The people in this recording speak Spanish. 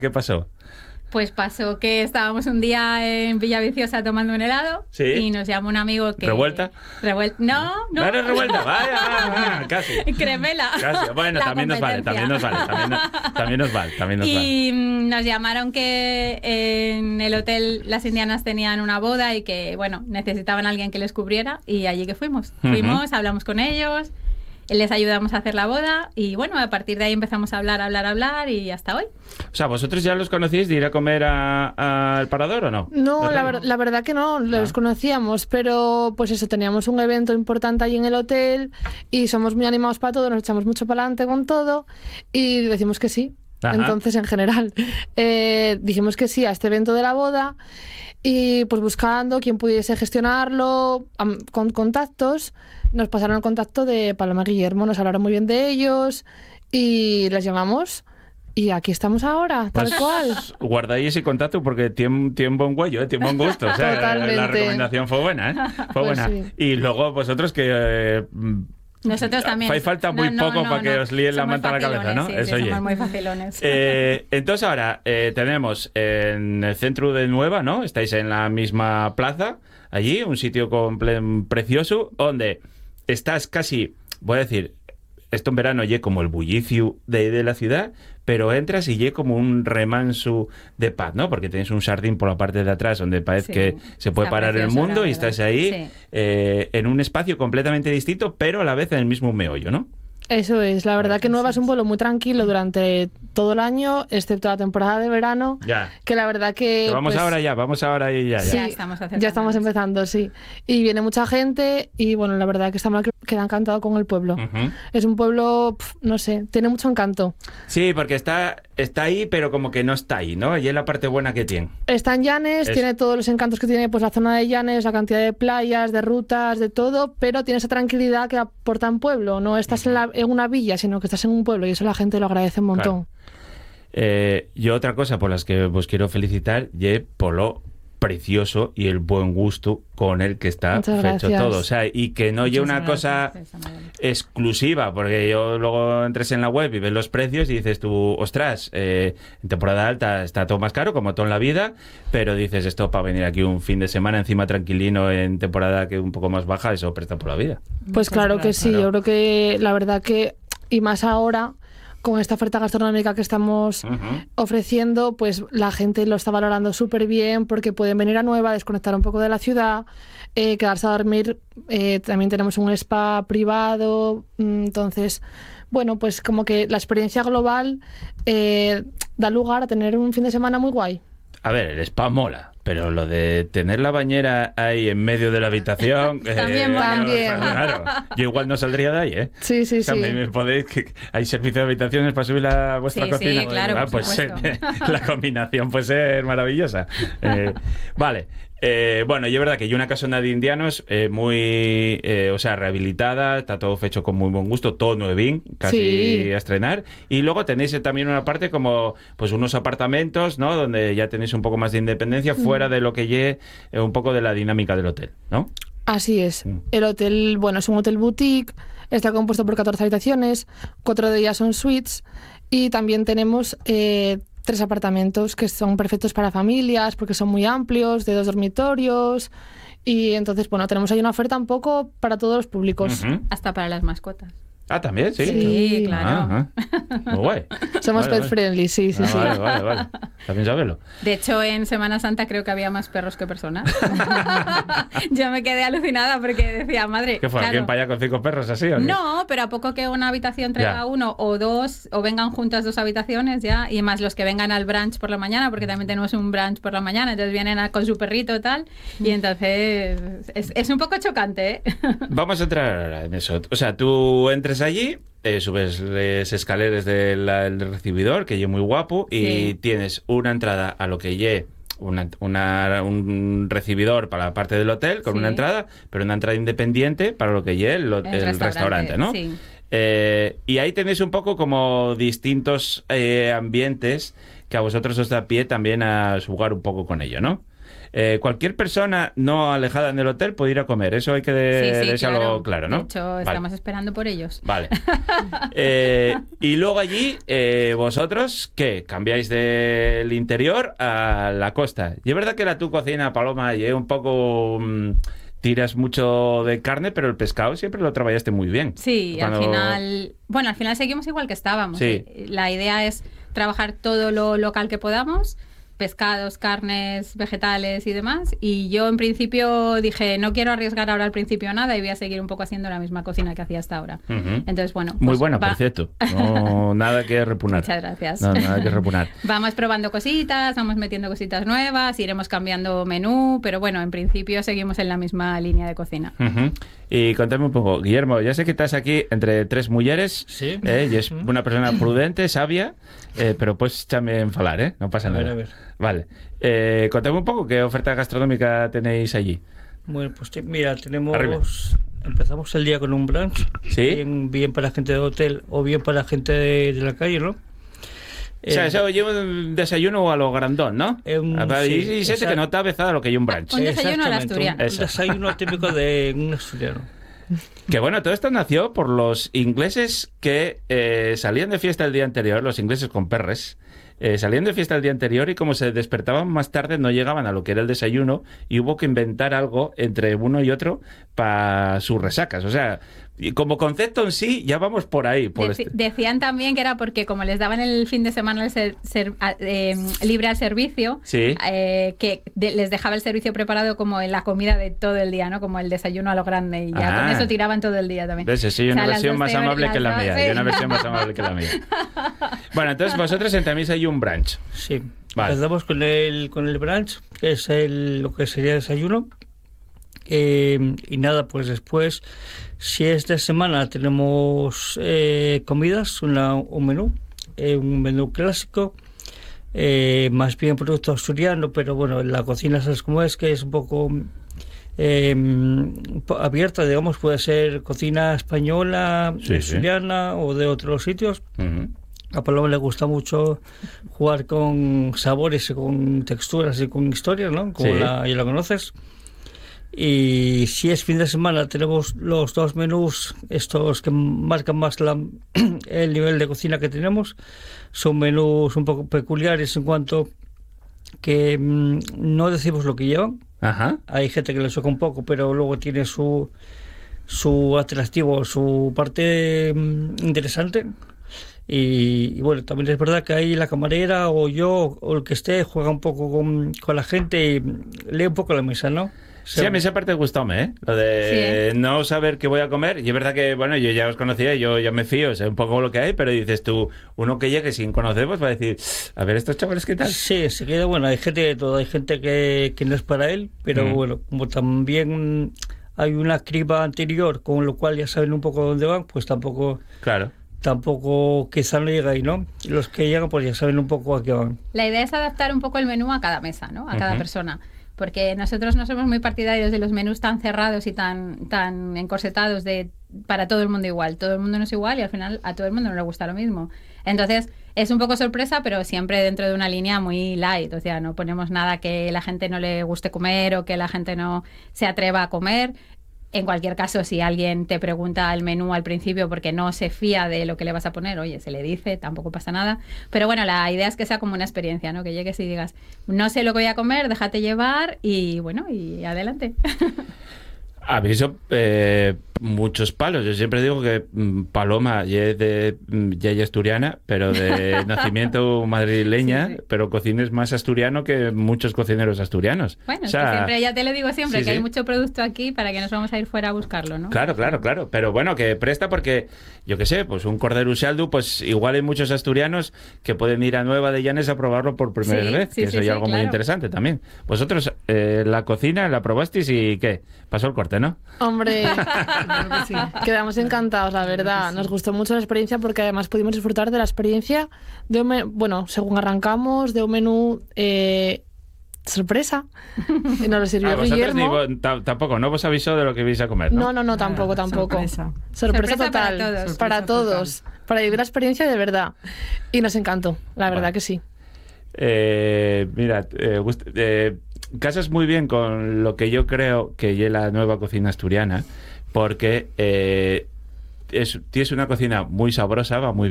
¿Qué pasó? Pues pasó que estábamos un día en Villaviciosa tomando un helado Sí. y nos llamó un amigo que... ¿Revuelta? No. No eres revuelta, vaya, casi. Cremela. Casi. Bueno, La también nos vale, competencia. también nos vale. Y nos llamaron que en el hotel Las Indianas tenían una boda y que, bueno, necesitaban a alguien que les cubriera y allí que fuimos. Fuimos, hablamos con ellos, les ayudamos a hacer la boda y, bueno, a partir de ahí empezamos a hablar y hasta hoy. O sea, ¿vosotros ya los conocéis de ir a comer al Parador o no? No, la verdad que no, los conocíamos, pero pues eso, teníamos un evento importante allí en el hotel y somos muy animados para todo, nos echamos mucho para adelante con todo y decimos que sí. Ajá. Entonces, en general, dijimos que sí a este evento de la boda y pues buscando quién pudiese gestionarlo, con contactos, nos pasaron el contacto de Paloma Guillermo, nos hablaron muy bien de ellos y les llamamos. Y aquí estamos ahora, tal Pues cual. guardáis ese contacto porque tiene buen cuello, tiene buen gusto. O sea, Totalmente. la recomendación fue buena, ¿eh? Fue Pues buena. sí. Y luego vosotros que... Nosotros también. Hay falta muy poco para que os líen la Somos manta a la cabeza, ¿no? facilones, sí, Eso, oye. somos muy facilones. Entonces ahora tenemos en el centro de Nueva, ¿no? Estáis en la misma plaza, allí, un sitio precioso, donde estás casi, voy a decir, esto en verano lle como el bullicio de la ciudad, pero entras y lle como un remanso de paz, ¿no? Porque tienes un sardín por la parte de atrás donde parece Sí, que se puede está parar el precioso, mundo la y verdad. estás ahí Sí. en un espacio completamente distinto, pero a la vez en el mismo meollo, ¿no? Eso es, la verdad que Nueva es un pueblo muy tranquilo durante todo el año, excepto la temporada de verano, Ya. que la verdad que... Vamos pues, ahora y ya. Sí, Ya estamos acercándonos. ya estamos empezando, sí. Y viene mucha gente y bueno, la verdad que estamos queda encantado con el pueblo. Ujú. Es un pueblo, no sé, tiene mucho encanto. Sí, porque está ahí, pero como que no está ahí, ¿no? Y es la parte buena que tiene. Está en Llanes, Es- tiene todos los encantos que tiene pues la zona de Llanes, la cantidad de playas, de rutas, de todo, pero tiene esa tranquilidad que aporta un pueblo. No estás en una villa, sino que estás en un pueblo y eso la gente lo agradece un montón. Yo otra cosa por las que os quiero felicitar, por lo precioso y el buen gusto con el que está Muchas hecho gracias. todo. O sea, y que no lleve una Muchísimas cosa gracias, Amador. exclusiva, porque yo luego entres en la web y ves los precios y dices tú, ostras, en temporada alta está todo más caro, como todo en la vida, pero dices esto para venir aquí un fin de semana encima tranquilino en temporada que un poco más baja, eso presta por la vida. Pues Muchas claro que gracias. sí, Claro. yo creo que la verdad que, y más ahora, con esta oferta gastronómica que estamos Ujú. ofreciendo, pues la gente lo está valorando súper bien porque pueden venir a Nueva, desconectar un poco de la ciudad, quedarse a dormir. También tenemos un spa privado, entonces, bueno, pues como que la experiencia global da lugar a tener un fin de semana muy guay. A ver, el spa mola, pero lo de tener la bañera ahí en medio de la habitación... También mola. También. Claro, yo igual no saldría de ahí, ¿eh? Sí, sí, O sea, sí. me podéis... Hay servicio de habitaciones para subir a vuestra Sí, cocina. sí, claro, por pues supuesto. la combinación puede ser maravillosa. Vale. Bueno, y es verdad que hay una casona de indianos muy, o sea, rehabilitada, está todo hecho con muy buen gusto, todo nuevín, casi Sí. a estrenar. Y luego tenéis también una parte como, pues unos apartamentos, ¿no? Donde ya tenéis un poco más de independencia fuera de lo que lleve un poco de la dinámica del hotel, ¿no? Así es. Mm. El hotel, bueno, es un hotel boutique, está compuesto por 14 habitaciones, 4 de ellas son suites y también tenemos 3 apartamentos que son perfectos para familias porque son muy amplios, de 2 dormitorios y entonces, bueno, tenemos ahí una oferta un poco para todos los públicos. Ujú. Hasta para las mascotas. Ah, también, sí. Sí, claro. Muy guay. Somos Vale, pet friendly, sí, sí, Ah, sí. vale. También saberlo. De hecho, en Semana Santa creo que había más perros que personas. Yo me quedé alucinada porque decía, madre, ¿Qué fue? claro. ¿Alguien para allá con 5 perros así o qué? No, pero a poco que una habitación traiga Ya. uno o dos, o vengan juntas 2 habitaciones ya, y más los que vengan al brunch por la mañana, porque también tenemos un brunch por la mañana, entonces vienen con su perrito y tal, y entonces es un poco chocante, ¿eh? Vamos a entrar ahora en eso. O sea, tú entres allí, subes las escaleras del recibidor, que es muy guapo, y Sí. tienes una entrada a lo que lle un recibidor para la parte del hotel, con Sí. una entrada, pero una entrada independiente para lo que lle el restaurante, ¿no? Sí. Y ahí tenéis un poco como distintos ambientes que a vosotros os da pie también a jugar un poco con ello, ¿no? Cualquier persona no alejada del hotel puede ir a comer. Eso hay que dejarlo claro, ¿no? De hecho, estamos esperando por ellos. Vale. Y luego allí, vosotros, ¿qué? ¿Cambiáis del interior a la costa? Y es verdad que tu cocina, Paloma, y un poco... tiras mucho de carne, pero el pescado siempre lo trabajaste muy bien. Sí, al final seguimos igual que estábamos. Sí. La idea es trabajar todo lo local que podamos, pescados, carnes, vegetales y demás. Y yo en principio dije, no quiero arriesgar ahora al principio nada y voy a seguir un poco haciendo la misma cocina que hacía hasta ahora. Entonces, bueno. Muy buena, por cierto. No, nada que repunar. Muchas gracias. No, nada que repunar. Vamos probando cositas, vamos metiendo cositas nuevas, iremos cambiando menú, pero bueno, en principio seguimos en la misma línea de cocina. Y contame un poco, Guillermo, ya sé que estás aquí entre tres mujeres, sí. Y es una persona prudente, sabia, pero pues también falar, no pasa nada. A ver. Vale. Contame un poco qué oferta gastronómica tenéis allí. Bueno, pues mira, tenemos... Arriba. Empezamos el día con un brunch, ¿Sí? bien para gente de hotel o bien para gente de la calle, ¿no? O sea, eso lleva un desayuno a lo grandón, ¿no? Y sé que no está avezada lo que hay un brunch. Un desayuno a la asturiana. Un desayuno típico de un asturiano. Que bueno, todo esto nació por los ingleses que salían de fiesta el día anterior, los ingleses con perres. Salían de fiesta el día anterior y como se despertaban más tarde no llegaban a lo que era el desayuno y hubo que inventar algo entre uno y otro para sus resacas. O sea, y como concepto en sí ya vamos por ahí. Decían también que era porque como les daban el fin de semana libre al servicio, sí. Les dejaba el servicio preparado como en la comida de todo el día, ¿no? Como el desayuno a lo grande y ya con eso tiraban todo el día también. Entonces, sí, una versión más amable que la mía. Hay una versión más amable que la mía. Bueno, entonces vosotros también hay un brunch. Sí. Vale. Empezamos con el brunch, que es lo que sería desayuno. Y nada, pues después, si es de semana, tenemos comidas, un menú clásico, más bien producto asturiano, pero bueno, la cocina, ¿sabes cómo es? Que es un poco abierta, digamos, puede ser cocina española, asturiana o de otros sitios. A Paloma le gusta mucho jugar con sabores y con texturas y con historias, ¿no? Como ya la conoces. Y si es fin de semana tenemos los dos menús, estos que marcan más el nivel de cocina que tenemos. Son menús un poco peculiares en cuanto que no decimos lo que llevan. Ajá. Hay gente que le choca un poco, pero luego tiene su atractivo, su parte interesante. Y bueno, también es verdad que ahí la camarera o yo o el que esté juega un poco con la gente y lee un poco la mesa, ¿no? Sí, a mí esa parte gustóme, ¿eh? Lo de no saber qué voy a comer. Y es verdad que, bueno, yo ya os conocía, yo ya me fío, sé un poco lo que hay, pero dices tú, uno que llegue sin conocer, pues va a decir, a ver, estos chavales, ¿qué tal? Sí, se queda, bueno, hay gente de todo, hay gente que no es para él, pero bueno, como también hay una criba anterior, con lo cual ya saben un poco dónde van, pues tampoco... Claro. Tampoco quizá no llega ahí, ¿no? Los que llegan pues ya saben un poco a qué van. La idea es adaptar un poco el menú a cada mesa, ¿no? A cada persona. Porque nosotros no somos muy partidarios de los menús tan cerrados y tan encorsetados para todo el mundo igual. Todo el mundo no es igual y al final a todo el mundo no le gusta lo mismo. Entonces es un poco sorpresa, pero siempre dentro de una línea muy light. O sea, no ponemos nada que la gente no le guste comer o que la gente no se atreva a comer. En cualquier caso, si alguien te pregunta el menú al principio porque no se fía de lo que le vas a poner, oye, se le dice, tampoco pasa nada. Pero bueno, la idea es que sea como una experiencia, ¿no? Que llegues y digas, no sé lo que voy a comer, déjate llevar y bueno, y adelante. Aviso, muchos palos. Yo siempre digo que Paloma ya es asturiana, pero de nacimiento madrileña, sí. Pero cocines más asturiano que muchos cocineros asturianos. Bueno, o sea, que siempre, ya te lo digo siempre, que hay mucho producto aquí para que nos vamos a ir fuera a buscarlo, ¿no? Claro. Pero bueno, que presta porque, yo qué sé, pues un cordero usaldu, pues igual hay muchos asturianos que pueden ir a Nueva de Llanes a probarlo por primera vez, que eso es algo muy interesante también. Vosotros la cocina la probasteis y ¿qué? Pasó el corte, ¿no? Hombre, sí. Quedamos encantados, la verdad. Nos gustó mucho la experiencia porque además pudimos disfrutar de la experiencia de bueno, según arrancamos, de un menú sorpresa. Y nos lo sirvió Guillermo. Tampoco, no vos avisó de lo que vais a comer, ¿no? No, tampoco. Sorpresa total. Para todos. Para vivir la experiencia de verdad. Y nos encantó, la verdad que sí. Mira, casas muy bien con lo que yo creo que es la nueva cocina asturiana, porque tienes una cocina muy sabrosa, va muy bien.